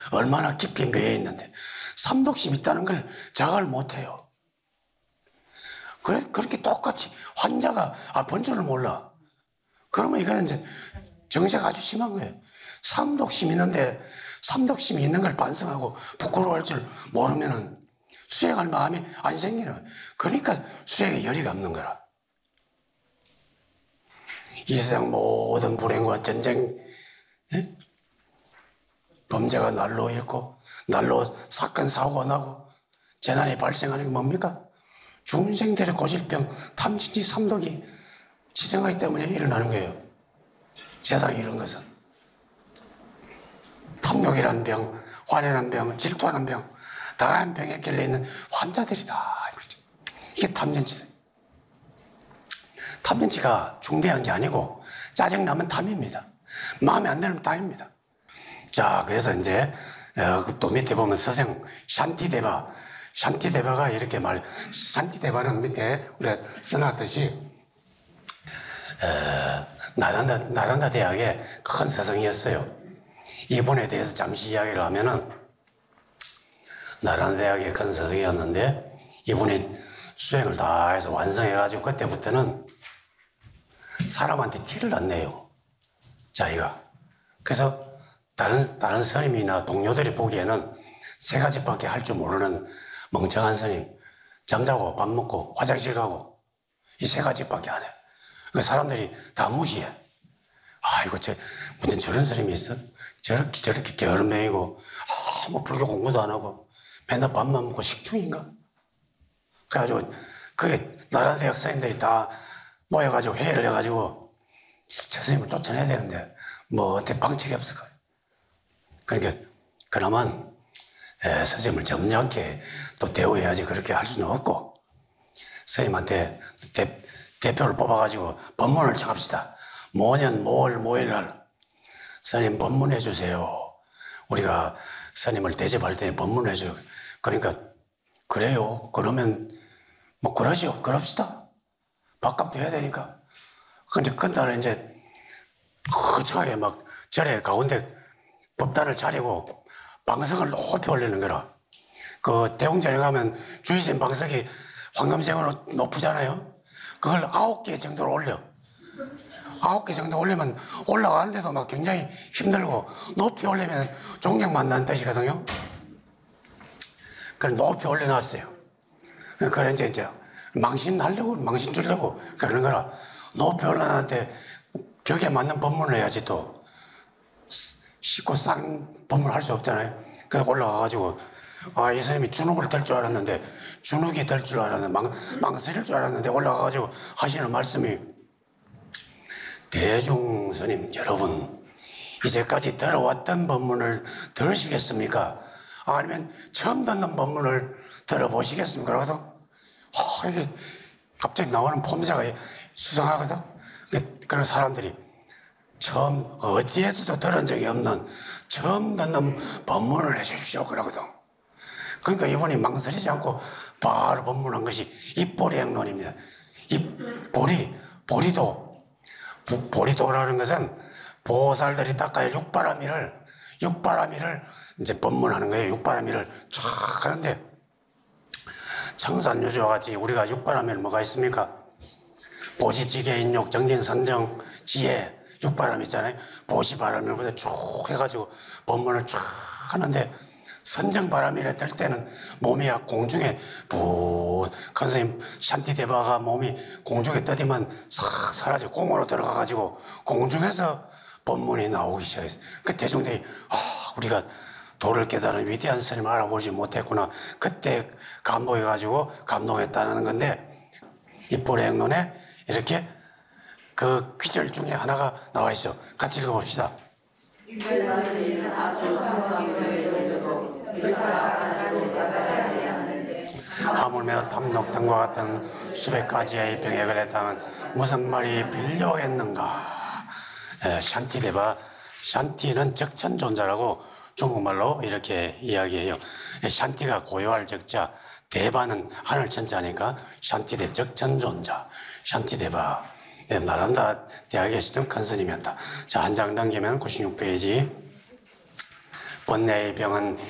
얼마나 깊이 매여 있는데 삼독심이 있다는 걸 자각을 못해요. 그렇게 똑같이 환자가 아픈 줄을 몰라. 그러면 이거는 이제 정세가 아주 심한 거예요. 삼독심이 있는데 삼독심이 있는 걸 반성하고 부끄러워할 줄 모르면은 수행할 마음이 안 생기는 거예요. 그러니까 수행에 열의가 없는 거라. 이 세상 모든 불행과 전쟁, 예? 범죄가 날로 일고 날로 사건 사고가 나고 재난이 발생하는 게 뭡니까? 중생들의 고질병, 탐진치, 삼독이 지정하기 때문에 일어나는 거예요. 세상에 이런 것은 탐욕이라는 병, 화내는 병, 질투하는 병, 다양한 병에 걸려있는 환자들이다. 이게 탐진치다. 탐진치가 중대한 게 아니고 짜증나면 탐입니다. 마음에 안 들면 탐입니다. 자, 그래서 이제 또 밑에 보면 서생 샨티데바가 이렇게 샨티데바는 밑에 우리가 써놨듯이 나란다 대학의 큰 서성이었어요. 이분에 대해서 잠시 이야기를 하면은 나란다 대학의 큰 서성이었는데 이분이 수행을 다 해서 완성해가지고 그때부터는 사람한테 티를 안 내요. 자기가. 그래서 다른 스님이나 동료들이 보기에는 세 가지밖에 할 줄 모르는 멍청한 스님. 잠자고 밥 먹고 화장실 가고 이 세 가지밖에 안 해. 그 사람들이 다 무시해. 아이고, 무슨 저런 스님이 있어? 저렇게 게으름맹이고, 뭐 불교 공부도 안 하고, 맨날 밥만 먹고 식충인가? 그래가지고, 그게 나라 대학 사님들이 다 모여가지고 회의를 해가지고, 저 스님을 쫓아내야 되는데, 뭐, 어떻게 방책이 없을까? 그러니까, 그러면, 스님을 점잖게 또 대우해야지 그렇게 할 수는 없고, 스님한테 대표를 뽑아가지고 법문을 정합시다. 모년 모월 모일날 스님 법문해 주세요. 우리가 스님을 대접할 때 법문해 줘요. 그러니까 그래요. 그러면 뭐 그러죠. 그럽시다. 밥값도 해야 되니까. 근데 그날은 이제 거창하게 막 절에 가운데 법단을 차리고 방석을 높이 올리는 거라. 그 대웅전에 가면 주의신 방석이 황금색으로 높으잖아요. 그걸 9개 정도로 올려. 9개 정도 올리면 올라가는데도 막 굉장히 힘들고 높이 올리면 존경 만나는 뜻이거든요. 그걸 높이 올려놨어요. 그래 이제 망신 주려고 그러는 거라. 높이 올려놨는데 격에 맞는 법문을 해야지 또 쉽고 싼 법문을 할 수 없잖아요. 그래서 올라가가지고 이 스님이 주눅을 들 줄 알았는데 주눅이 될 줄 알았는데 망설일 줄 알았는데 올라가가지고 하시는 말씀이 대중 스님 여러분 이제까지 들어왔던 법문을 들으시겠습니까? 아니면 처음 듣는 법문을 들어보시겠습니까? 그래서 이게 갑자기 나오는 폼새가 수상하거든. 그런 사람들이 처음 어디에서도 들은 적이 없는 처음 듣는 법문을 해주십시오 그러거든. 그러니까 이분이 망설이지 않고 바로 법문한 것이 입보리행론입니다. 보리도라는 것은 보살들이 닦아야 육바라밀을 이제 법문하는 거예요. 육바라밀을 쫙 하는데 청산유주와 같이 우리가 육바라밀 뭐가 있습니까? 보시지계 인욕 정진선정 지혜 육바람 있잖아요. 보시바람일보다 쭉 해가지고 법문을 쫙 하는데 선정바람이라 들 때는 몸이 공중에 선생님 샨티데바가 몸이 공중에 떠들면 싹 사라져 공으로 들어가가지고 공중에서 법문이 나오기 시작했어요. 그 대중들이 우리가 도를 깨달은 위대한 스님을 알아보지 못했구나. 그때 감동해가지고 감동했다는 건데 입보리행론에 이렇게 그 귀절 중에 하나가 나와 있어. 같이 읽어봅시다. 하물며 탐욕등과 같은 수백 가지의 병에 걸렸다면 무슨 말이 필요하겠는가? 샨티데바, 샨티는 적천존자라고 중국말로 이렇게 이야기해요. 샨티가 고요할 적자, 대바는 하늘 천자니까 샨티데 적천존자, 샨티데바. 나란다 대학에 계시던 큰 스님이었다. 자, 한 장 넘기면 96페이지. 본내의 병은